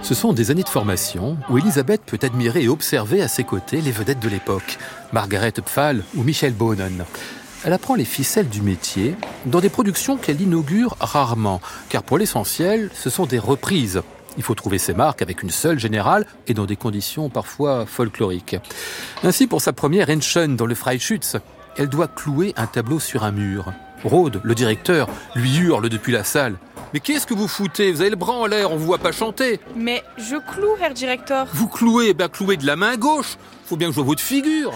Ce sont des années de formation où Elisabeth peut admirer et observer à ses côtés les vedettes de l'époque, Margaret Pfahl ou Michel Bohnen. Elle apprend les ficelles du métier dans des productions qu'elle inaugure rarement, car pour l'essentiel, ce sont des reprises. Il faut trouver ses marques avec une seule générale et dans des conditions parfois folkloriques. Ainsi, pour sa première Henschen dans le Freischütz, elle doit clouer un tableau sur un mur. Rode, le directeur, lui hurle depuis la salle. « Mais qu'est-ce que vous foutez ? Vous avez le bras en l'air, on vous voit pas chanter !»« Mais je cloue, Herr Director. » Vous clouez, clouez de la main gauche. Faut bien que je vois votre figure.